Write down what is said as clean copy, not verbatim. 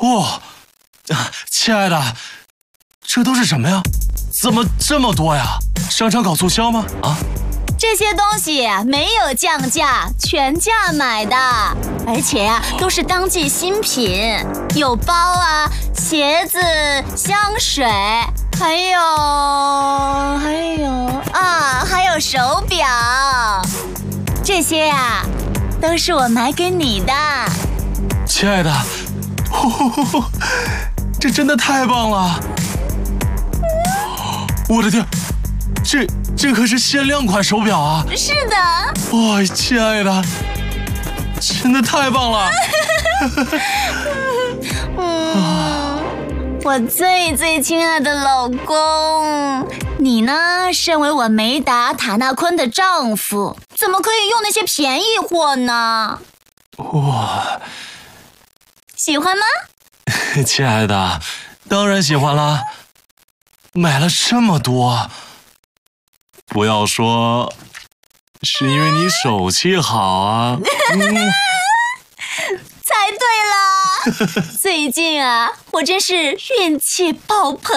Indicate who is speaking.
Speaker 1: 哇，亲爱的，这都是什么呀？怎么这么多呀？商场搞促销吗？啊？
Speaker 2: 这些东西没有降价，全价买的，而且都是当季新品，有包啊、鞋子、香水，还有手表，这些都是我买给你的。
Speaker 1: 亲爱的，这真的太棒了！我的天，这可是限量款手表啊！
Speaker 2: 是的。
Speaker 1: 哇，亲爱的，真的太棒了！
Speaker 2: 我最亲爱的老公，你呢？身为我梅达·塔纳昆的丈夫，怎么可以用那些便宜货呢？
Speaker 1: 哇，
Speaker 2: 喜欢吗？
Speaker 1: 亲爱的，当然喜欢啦！买了这么多，不要说是因为你手气好啊！
Speaker 2: 猜对了，最近我真是运气爆棚。